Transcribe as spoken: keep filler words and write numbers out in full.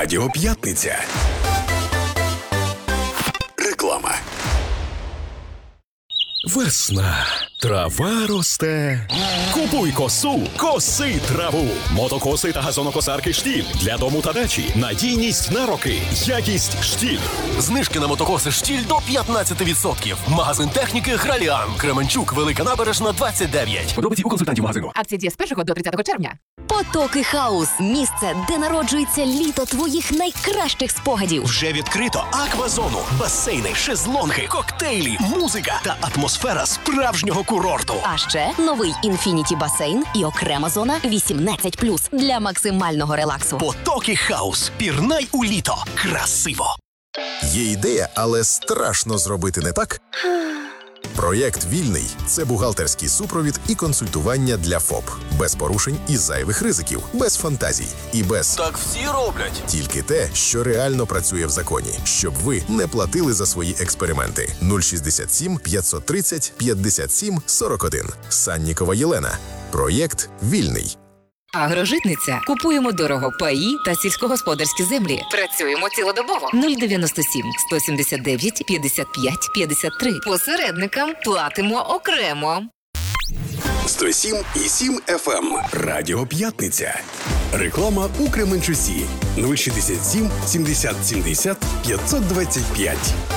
Радіо П'ятниця. Реклама. Весна. Трава росте. Купуй косу, коси траву. Мотокоси та газонокосарки «Штіль» для дому та дачі. Надійність на роки. Якість «Штіль». Знижки на мотокоси «Штіль» до п'ятнадцять відсотків. Магазин техніки «Граліан». Кременчук, Велика Набережна, двадцять дев'ять. Подробиці у консультантів магазину. Акція діє з першого до тридцятого червня. Потоки Хаус – місце, де народжується літо твоїх найкращих спогадів. Вже відкрито аквазону, басейни, шезлонги, коктейлі, музика та атмосфера справжнього курорту. А ще новий інфініті-басейн і окрема зона вісімнадцять плюс для максимального релаксу. Потоки Хаус. Пірнай у літо. Красиво. Є ідея, але страшно зробити не так? Проєкт «Вільний» – це бухгалтерський супровід і консультування для ФОП. Без порушень і зайвих ризиків, без фантазій і без... Так всі роблять. Тільки те, що реально працює в законі, щоб ви не платили за свої експерименти. нуль шістдесят сім п'ятсот тридцять п'ятдесят сім сорок один. Саннікова Єлена. Проєкт «Вільний». Агрожитниця. Купуємо дорого паї та сільськогосподарські землі. Працюємо цілодобово. нуль дев'яносто сім сто сімдесят дев'ять п'ятдесят п'ять п'ятдесят три. Посередникам платимо окремо. сто сім і сім еф ем. Радіо П'ятниця. Реклама у Кременчуці. нуль шістдесят сім сімдесят сімдесят п'ятсот двадцять п'ять.